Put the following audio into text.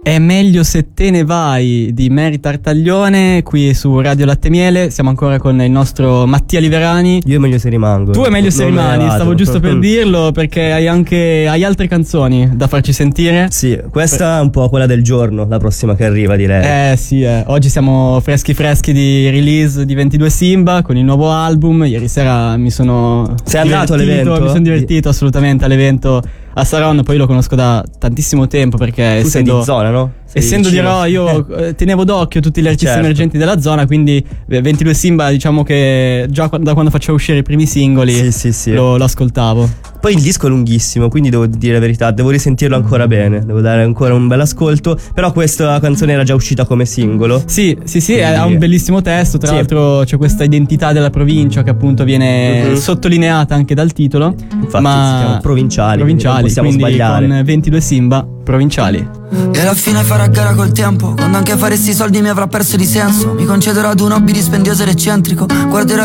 È meglio se te ne vai di Mary Tartaglione qui su Radio Latte Miele. Siamo ancora con il nostro Mattia Liverani. Io è meglio se rimango. Tu è meglio se rimani, stavo giusto per dirlo, perché hai altre canzoni da farci sentire. Sì, questa è un po' quella del giorno, la prossima che arriva, direi. Sì, oggi siamo freschi di release di 22 Simba con il nuovo album. Ieri sera Sei andato all'evento? Mi sono divertito assolutamente all'evento a Saronno. Poi lo conosco da tantissimo tempo, perché tu sei di zona, no? Essendo di Rho, io tenevo d'occhio tutti gli artisti emergenti della zona, quindi 22 Simba, diciamo che già da quando facevo uscire i primi singoli lo ascoltavo. Poi il disco è lunghissimo, quindi devo dire la verità, devo risentirlo ancora bene, devo dare ancora un bel ascolto. Però questa canzone era già uscita come singolo. Sì, quindi ha un bellissimo testo. Tra l'altro c'è questa identità della provincia che appunto viene sottolineata anche dal titolo. Infatti si chiama Provinciali, non possiamo quindi sbagliare. Con 22 Simba, Provinciali. E alla fine farà gara col tempo, quando anche fare sti soldi mi avrà perso di senso. Mi concederò ad un hobby dispendioso ed eccentrico, guarderò